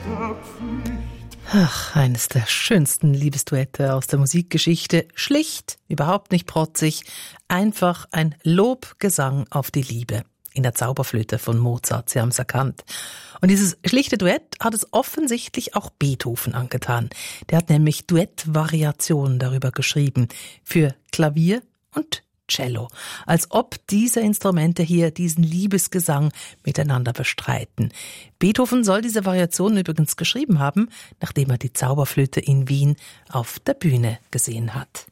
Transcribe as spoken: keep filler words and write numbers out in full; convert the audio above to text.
Ach, eines der schönsten Liebesduette aus der Musikgeschichte. Schlicht, überhaupt nicht protzig, einfach ein Lobgesang auf die Liebe. In der Zauberflöte von Mozart, Sie haben es erkannt. Und dieses schlichte Duett hat es offensichtlich auch Beethoven angetan. Der hat nämlich Duettvariationen darüber geschrieben, für Klavier und Cello, als ob diese Instrumente hier diesen Liebesgesang miteinander bestreiten. Beethoven soll diese Variation übrigens geschrieben haben, nachdem er die Zauberflöte in Wien auf der Bühne gesehen hat.